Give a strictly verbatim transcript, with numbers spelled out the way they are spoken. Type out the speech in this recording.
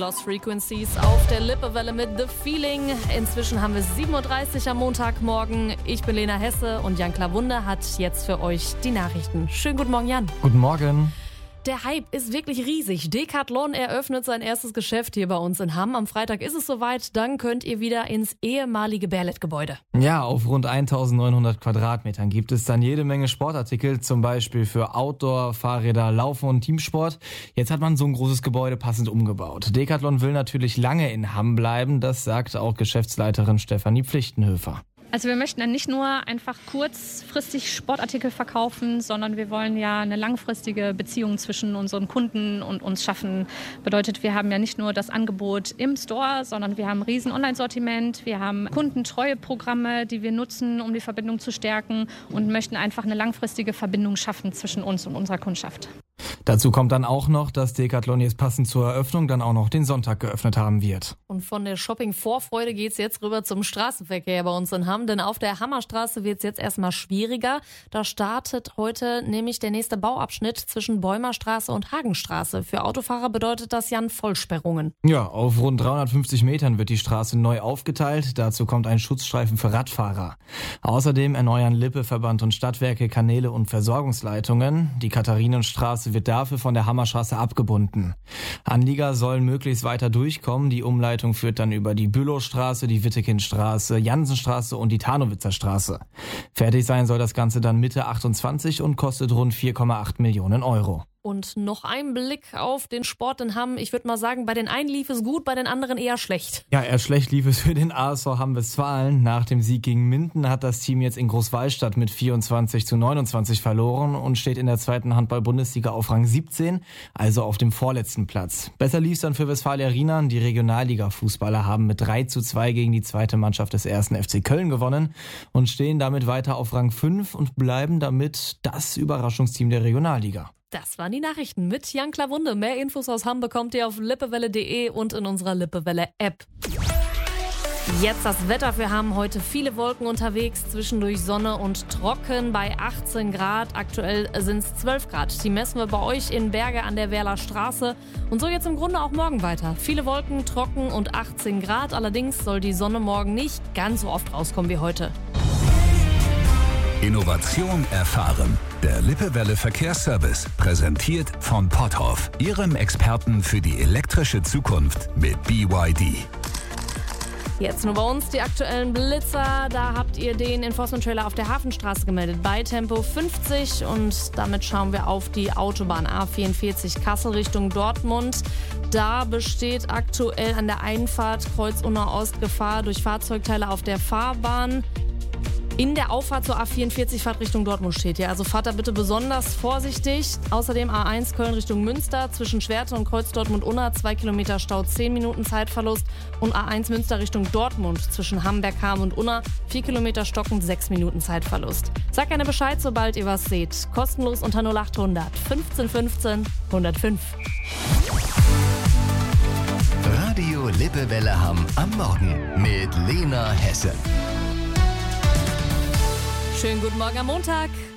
Lost Frequencies auf der Lippewelle mit The Feeling. Inzwischen haben wir sieben Uhr dreißig am Montagmorgen. Ich bin Lena Hesse und Jan Klawunde hat jetzt für euch die Nachrichten. Schönen guten Morgen, Jan. Guten Morgen. Der Hype ist wirklich riesig. Decathlon eröffnet sein erstes Geschäft hier bei uns in Hamm. Am Freitag ist es soweit, dann könnt ihr wieder ins ehemalige Berlet-Gebäude. Ja, auf rund eintausendneunhundert Quadratmetern gibt es dann jede Menge Sportartikel, zum Beispiel für Outdoor, Fahrräder, Laufen und Teamsport. Jetzt hat man so ein großes Gebäude passend umgebaut. Decathlon will natürlich lange in Hamm bleiben, das sagt auch Geschäftsleiterin Stefanie Pflichtenhöfer. Also wir möchten dann nicht nur einfach kurzfristig Sportartikel verkaufen, sondern wir wollen ja eine langfristige Beziehung zwischen unseren Kunden und uns schaffen. Bedeutet, wir haben ja nicht nur das Angebot im Store, sondern wir haben ein riesen Online-Sortiment, wir haben Kundentreueprogramme, die wir nutzen, um die Verbindung zu stärken und möchten einfach eine langfristige Verbindung schaffen zwischen uns und unserer Kundschaft. Dazu kommt dann auch noch, dass Decathlon jetzt passend zur Eröffnung dann auch noch den Sonntag geöffnet haben wird. Und von der Shopping-Vorfreude geht's jetzt rüber zum Straßenverkehr bei uns in Hamm, denn auf der Hammerstraße wird's jetzt erstmal schwieriger. Da startet heute nämlich der nächste Bauabschnitt zwischen Bäumerstraße und Hagenstraße. Für Autofahrer bedeutet das, Jan, Vollsperrungen. Ja, auf rund dreihundertfünfzig Metern wird die Straße neu aufgeteilt. Dazu kommt ein Schutzstreifen für Radfahrer. Außerdem erneuern Lippe, Verband und Stadtwerke Kanäle und Versorgungsleitungen. Die Katharinenstraße wird dafür von der Hammerstraße abgebunden. Anlieger sollen möglichst weiter durchkommen. Die Umleitung führt dann über die Bülowstraße, die Wittekindstraße, Jansenstraße und die Tarnowitzer Straße. Fertig sein soll das Ganze dann Mitte achtundzwanzig und kostet rund vier Komma acht Millionen Euro. Und noch ein Blick auf den Sport in Hamm. Ich würde mal sagen, bei den einen lief es gut, bei den anderen eher schlecht. Ja, eher schlecht lief es für den A S V Hamm-Westfalen. Nach dem Sieg gegen Minden hat das Team jetzt in Großwallstadt mit vierundzwanzig zu neunundzwanzig verloren und steht in der zweiten Handball-Bundesliga auf Rang siebzehn, also auf dem vorletzten Platz. Besser lief es dann für Westfalia Rienan. Die Regionalliga-Fußballer haben mit drei zu zwei gegen die zweite Mannschaft des ersten F C Köln gewonnen und stehen damit weiter auf Rang fünf und bleiben damit das Überraschungsteam der Regionalliga. Das waren die Nachrichten mit Jan Klawunde. Mehr Infos aus Hamm bekommt ihr auf lippewelle punkt de und in unserer Lippewelle-App. Jetzt das Wetter für Hamm. Heute viele Wolken unterwegs, zwischendurch Sonne und trocken bei achtzehn Grad. Aktuell sind es zwölf Grad. Die messen wir bei euch in Berge an der Werler Straße. Und so jetzt im Grunde auch morgen weiter. Viele Wolken, trocken und achtzehn Grad. Allerdings soll die Sonne morgen nicht ganz so oft rauskommen wie heute. Innovation erfahren. Der Lippewelle Verkehrsservice, präsentiert von Potthoff, Ihrem Experten für die elektrische Zukunft mit B Y D. Jetzt nur bei uns die aktuellen Blitzer. Da habt ihr den Enforcement-Trailer auf der Hafenstraße gemeldet bei Tempo fünfzig. Und damit schauen wir auf die Autobahn A vierundvierzig Kassel Richtung Dortmund. Da besteht aktuell an der Einfahrt Kreuz-Unna-Ost Gefahr durch Fahrzeugteile auf der Fahrbahn. In der Auffahrt zur A vierundvierzig Fahrt Richtung Dortmund steht ja, also fahrt da bitte besonders vorsichtig. Außerdem A eins Köln Richtung Münster zwischen Schwerte und Kreuz Dortmund-Unna zwei Kilometer Stau, zehn Minuten Zeitverlust. Und A eins Münster Richtung Dortmund zwischen Hamberg-Ham und Unna vier Kilometer Stocken, sechs Minuten Zeitverlust. Sagt gerne Bescheid, sobald ihr was seht. Kostenlos unter null acht hundert fünfzehn fünfzehn hundertfünf. Radio Lippewelle Hamm am Morgen mit Lena Hesse. Schönen guten Morgen am Montag.